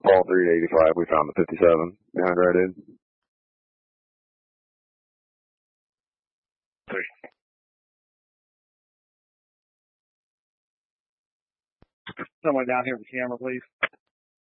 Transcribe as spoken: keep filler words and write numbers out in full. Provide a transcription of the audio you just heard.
Paul three eighty-five, we found the fifty-seven behind Red Inn. Three. Someone down here with the camera, please.